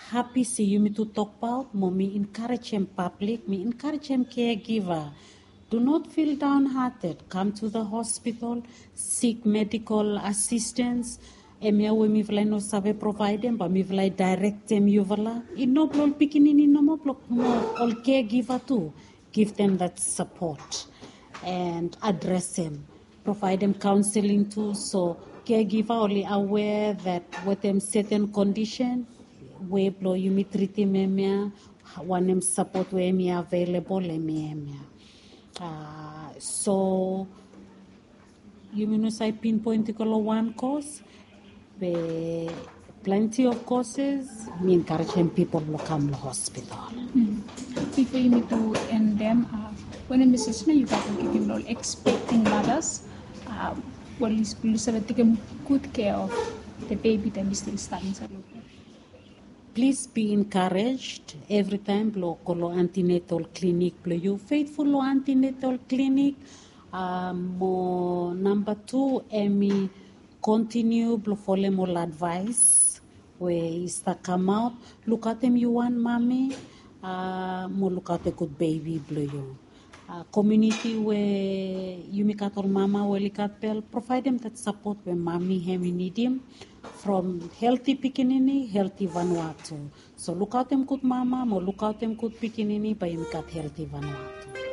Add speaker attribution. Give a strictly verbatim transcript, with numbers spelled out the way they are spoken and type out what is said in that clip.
Speaker 1: happy see you me to talk about, mo me encourage him public, me encourage him caregiver. Do not feel downhearted. Come to the hospital, seek medical assistance. Emia we mi vla no sabe provide them, but mi vla direct them you vla. In no blol pikinini no mo blok mo all caregiver too. Give them that support and address them. Provide them counseling too. So caregiver only aware that with them certain condition, we blow you me treat him emia, one them support we me available emia. Uh, so you mean to say pinpoint one cause? The plenty of causes. Me encouraging people to come to hospital.
Speaker 2: Mm. Before you need to end them, uh, when a message you got to give him all expecting mothers. Uh, well, is taking good care of the baby that is still starting to look.
Speaker 1: Please be encouraged every time blow colo antenatal clinic blow you faithful antenatal clinic. Um, mo number two, Emmy continue blow follow more advice where is to come out. Look at them you want mommy. Uh, mo look at a good baby blow you. Uh, community where you make at all mama where likat bell provide them that support where mommy hem need him from healthy pikinini healthy Vanuatu. So look out them good mama mo look out them good pikinini by you make at healthy Vanuatu.